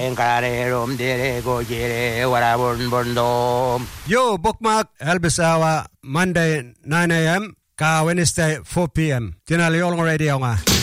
Yo, bookmark Elvis Hour, Monday 9 a.m. Ka Wednesday 4 p.m. Tinali Olong Radio nga.